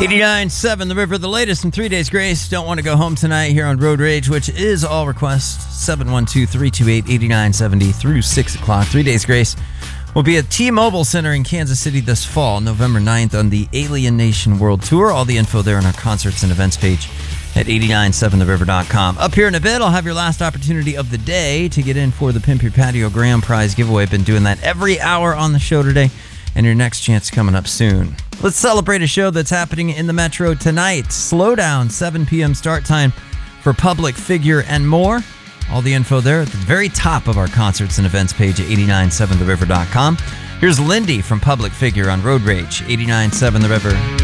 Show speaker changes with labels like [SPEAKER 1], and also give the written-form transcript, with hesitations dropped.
[SPEAKER 1] 89.7 The River, the latest in 3 Days Grace. Don't want to go home tonight here on Road Rage, which is all requests. 712-328-8970 through 6 o'clock. 3 Days Grace will be at T-Mobile Center in Kansas City this fall, November 9th, on the Alien Nation World Tour. All the info there on our concerts and events page at 897theriver.com. Up here in a bit, I'll have your last opportunity of the day to get in for the Pimp Your Patio Grand Prize giveaway. I've been doing that every hour on the show today, and your next chance coming up soon. Let's celebrate a show that's happening in the Metro tonight. Slowdown, 7 p.m. start time for Public Figure and more. All the info there at the very top of our concerts and events page at 897theriver.com. Here's Lindy from Public Figure on Road Rage, 89.7 The River.